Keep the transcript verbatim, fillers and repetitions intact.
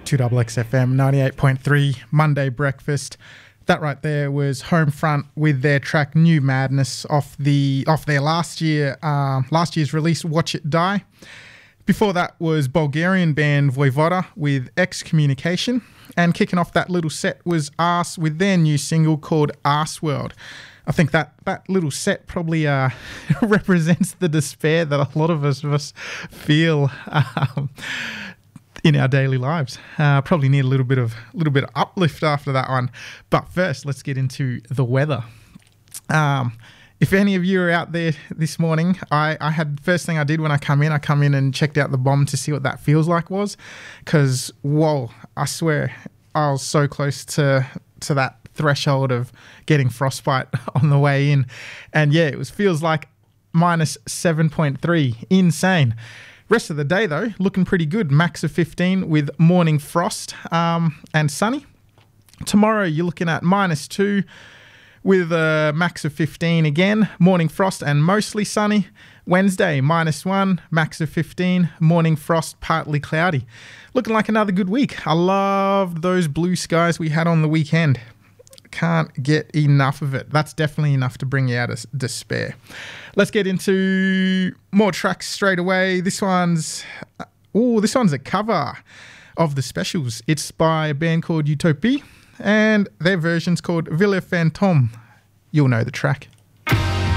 two X X F M ninety-eight point three Monday Breakfast. That right there was Homefront with their track New Madness off the off their last year uh, last year's release Watch It Die. Before that was Bulgarian band Voivoda with Excommunication, and kicking off that little set was Arse with their new single called Arse World. I think that, that little set probably uh, represents the despair that a lot of us, of us feel um, in our daily lives. Uh, probably need a little bit of little bit of uplift after that one. But first, let's get into the weather. Um, if any of you are out there this morning, I, I had first thing I did when I come in, I come in and checked out the bomb to see what that feels like was, because whoa, I swear I was so close to to that threshold of getting frostbite on the way in, and yeah, it was feels like minus seven point three. Insane. Rest of the day though, looking pretty good. Max of fifteen with morning frost um, and sunny. Tomorrow you're looking at minus two with a max of fifteen again, morning frost and mostly sunny. Wednesday, minus one, max of fifteen, morning frost, partly cloudy. Looking like another good week. I loved those blue skies we had on the weekend. Can't get enough of it. That's definitely enough to bring you out of despair. Let's get into more tracks straight away. This one's, oh, this one's a cover of The Specials. It's by a band called Utopie, and their version's called Ville Fantôme. You'll know the track.